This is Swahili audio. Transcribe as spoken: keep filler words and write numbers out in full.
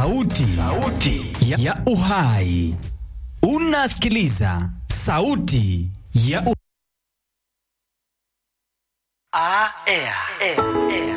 Sauti, sauti ya, ya uhai. Unasikiliza Sauti ya uhai. Ah, air, air, air.